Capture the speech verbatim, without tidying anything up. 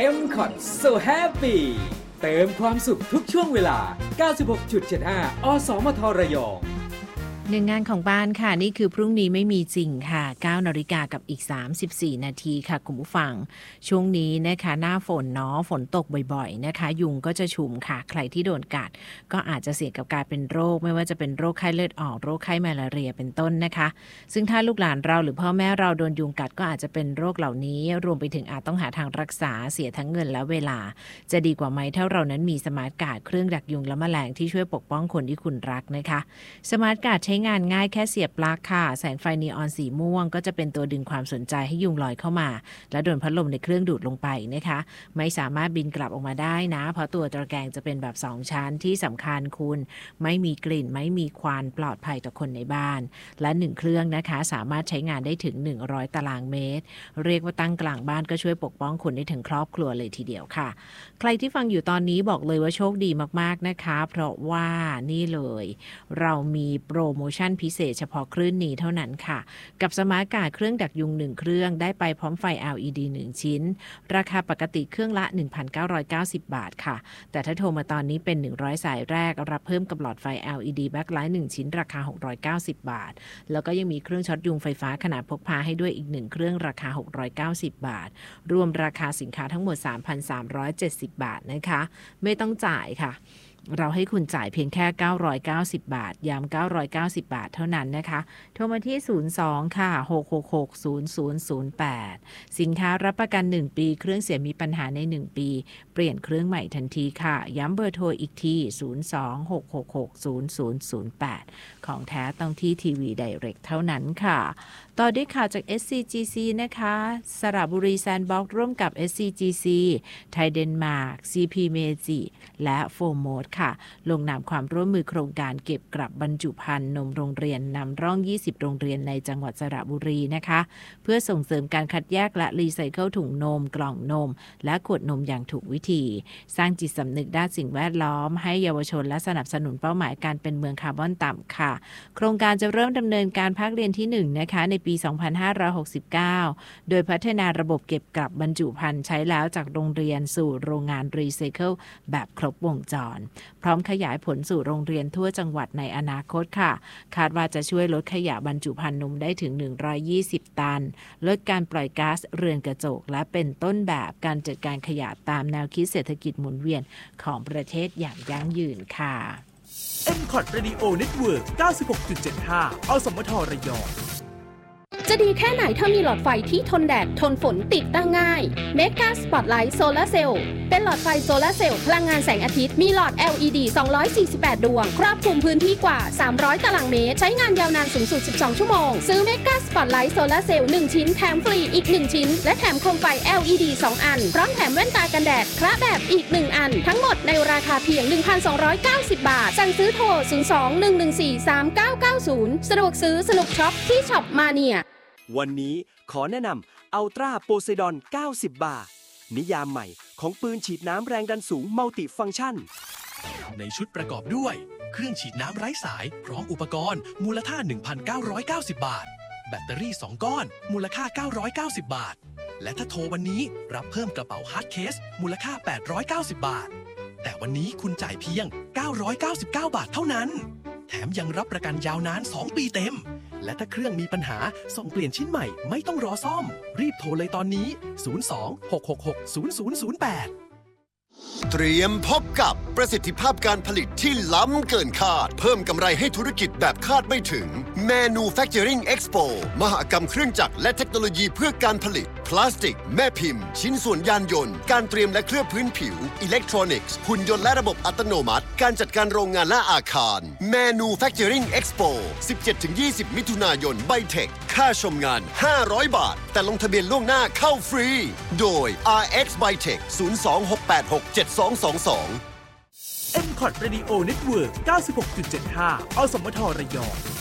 เอ็ม คอท So Happy เติมความสุขทุกช่วงเวลา เก้าสิบหกจุดเจ็ดห้า อสมทระยองหนึ่งงานของบ้านค่ะนี่คือพรุ่งนี้ไม่มีจริงค่ะ เก้านาฬิกากับอีกสามสิบสี่นาทีค่ะคุณผู้ฟังช่วงนี้นะคะหน้าฝนเนาะฝนตกบ่อยๆนะคะยุงก็จะชุมค่ะใครที่โดนกัดก็อาจจะเสี่ยงกับการเป็นโรคไม่ว่าจะเป็นโรคไข้เลือดออกโรคไข้มาลาเรียเป็นต้นนะคะซึ่งถ้าลูกหลานเราหรือพ่อแม่เราโดนยุงกัดก็อาจจะเป็นโรคเหล่านี้รวมไปถึงอาจต้องหาทางรักษาเสียทั้งเงินและเวลาจะดีกว่าไหมถ้าเรานั้นมีสมาร์ทการ์ดเครื่องดักยุงและแมลงที่ช่วยปกป้องคนที่คุณรักนะคะสมาร์ทการ์ดใช้งานง่ายแค่เสียบปลั๊กค่ะแสงไฟนีออนสีม่วงก็จะเป็นตัวดึงความสนใจให้ยุงลอยเข้ามาและโดนพัดลมในเครื่องดูดลงไปนะคะไม่สามารถบินกลับออกมาได้นะเพราะตัวตะแกรงจะเป็นแบบสองชั้นที่สำคัญคุณไม่มีกลิ่นไม่มีควันปลอดภัยต่อคนในบ้านและหนึ่งเครื่องนะคะสามารถใช้งานได้ถึงหนึ่งร้อยตารางเมตรเรียกว่าตั้งกลางบ้านก็ช่วยปกป้องคนได้ถึงครอบครัวเลยทีเดียวค่ะใครที่ฟังอยู่ตอนนี้บอกเลยว่าโชคดีมากๆนะคะเพราะว่านี่เลยเรามีโปรโมชั่นพิเศษเฉพาะคลื่นนี้เท่านั้นค่ะกับสมาร์ทการ์ดเครื่องดักยุงหนึ่งเครื่องได้ไปพร้อมไฟ แอล อี ดี หนึ่งชิ้นราคาปกติเครื่องละ หนึ่งพันเก้าร้อยเก้าสิบ บาทค่ะแต่ถ้าโทรมาตอนนี้เป็นหนึ่งร้อยสายแรกรับเพิ่มกับหลอดไฟ แอล อี ดี Backlight หนึ่งชิ้นราคาหกร้อยเก้าสิบบาทแล้วก็ยังมีเครื่องช็อตยุงไฟฟ้าขนาดพกพาให้ด้วยอีกหนึ่งเครื่องราคาหกร้อยเก้าสิบบาทรวมราคาสินค้าทั้งหมด สามพันสามร้อยเจ็ดสิบ บาทนะคะไม่ต้องจ่ายค่ะเราให้คุณจ่ายเพียงแค่เก้าร้อยเก้าสิบบาทย้ำเก้าร้อยเก้าสิบบาทเท่านั้นนะคะโทรมาที่ศูนย์ สอง ค่ะ หก หก หก ศูนย์ ศูนย์ ศูนย์ แปดสินค้ารับประกันหนึ่งปีเครื่องเสียมีปัญหาในหนึ่งปีเปลี่ยนเครื่องใหม่ทันทีค่ะย้ำเบอร์โทรอีกทีศูนย์ สอง หก หก หก ศูนย์ ศูนย์ ศูนย์ แปดของแท้ต้องที่ทีวีไดเรกเท่านั้นค่ะต่อด้วยข่าวจาก เอส ซี จี ซี นะคะสระบุรีแซนด์บ็อกซ์ร่วมกับ เอส ซี จี ซี ไทยเดนมาร์ก ซี พี Meiji และโฟโมดค่ะลงนามความร่วมมือโครงการเก็บกลับบรรจุภัณฑ์นมโรงเรียนนำร่องยี่สิบโรงเรียนในจังหวัดสระบุรีนะคะเพื่อส่งเสริมการคัดแยกและรีไซเคิลถุงนมกล่องนมและขวดนมอย่างถูกวิธีสร้างจิตสำนึกด้านสิ่งแวดล้อมให้เยาวชนและสนับสนุนเป้าหมายการเป็นเมืองคาร์บอนต่ำค่ะโครงการจะเริ่มดำเนินการภาคเรียนที่หนึ่งนะคะในปีสองพันห้าร้อยหกสิบเก้าโดยพัฒนาระบบเก็บกลับบรรจุภัณฑ์ใช้แล้วจากโรงเรียนสู่โรงงานรีไซเคิลแบบครบวงจรพร้อมขยายผลสู่โรงเรียนทั่วจังหวัดในอนาคตค่ะคาดว่าจะช่วยลดขยะบรรจุภัณฑ์นมได้ถึงหนึ่งร้อยยี่สิบตันลดการปล่อยก๊าซเรือนกระจกและเป็นต้นแบบการจัดการขยะตามแนวคิดเศรษฐกิจหมุนเวียนของประเทศอย่างยั่งยืนค่ะเอ็ม คอท Radio Network เก้าสิบหกจุดเจ็ดห้า อสมทระยองจะดีแค่ไหนถ้ามีหลอดไฟที่ทนแดดทนฝนติดตั้งง่าย Mega Spotlight Solar Cell เป็นหลอดไฟโซลาร์เซลล์พลังงานแสงอาทิตย์มีหลอด แอล อี ดี สองร้อยสี่สิบแปดดวงครอบคลุมพื้นที่กว่าสามร้อยตารางเมตรใช้งานยาวนานสูงสุดสิบสองชั่วโมงซื้อ Mega Spotlight Solar Cell หนึ่งชิ้นแถมฟรีอีกหนึ่งชิ้นและแถมโคมไฟ แอล อี ดี สองอันพร้อมแถมแว่นตากันแดดคละแบบอีกหนึ่งอันทั้งหมดในราคาเพียง หนึ่งพันสองร้อยเก้าสิบ บาทสั่งซื้อโทรศูนย์ สอง หนึ่ง หนึ่ง สี่ สาม เก้า เก้า ศูนย์สะดวกซื้อสนุกช็อปที่ช็อปมาเนียวันนี้ขอแนะนำอัลตร้าโพไซดอนเก้าสิบบาร์นิยามใหม่ของปืนฉีดน้ำแรงดันสูงมัลติฟังก์ชันในชุดประกอบด้วยเครื่องฉีดน้ำไร้สายพร้อมอุปกรณ์มูลค่า หนึ่งพันเก้าร้อยเก้าสิบ บาทแบตเตอรี่สองก้อนมูลค่าเก้าร้อยเก้าสิบบาทและถ้าโทรวันนี้รับเพิ่มกระเป๋าฮาร์ดเคสมูลค่าแปดร้อยเก้าสิบบาทแต่วันนี้คุณจ่ายเพียงเก้าร้อยเก้าสิบเก้าบาทเท่านั้นแถมยังรับประกันยาวนานสองปีเต็มและถ้าเครื่องมีปัญหาส่งเปลี่ยนชิ้นใหม่ไม่ต้องรอซ่อมรีบโทรเลยตอนนี้ศูนย์ สอง หก หก หก ศูนย์ ศูนย์ ศูนย์ แปดเตรียมพบกับประสิทธิภาพการผลิตที่ล้ำเกินคาดเพิ่มกำไรให้ธุรกิจแบบคาดไม่ถึง Manufacturing Expo มหกรรมเครื่องจักรและเทคโนโลยีเพื่อการผลิตพลาสติกแม่พิมพ์ชิ้นส่วนยานยนต์การเตรียมและเคลือบพื้นผิวอิเล็กทรอนิกส์หุ่นยนต์และระบบอัตโนมัติการจัดการโรงงานและอาคาร Manufacturing Expo สิบเจ็ดถึงยี่สิบ มิถุนายนไบเทคค่าชมงานห้าร้อยบาทแต่ลงทะเบียนล่วงหน้าเข้าฟรีโดย อาร์ เอ็กซ์ Bytech ศูนย์ สอง หก แปด หก เจ็ด สอง สอง สองเอ็ม คอท Radio Network เก้าสิบหกจุดเจ็ดห้า อสมทระยอง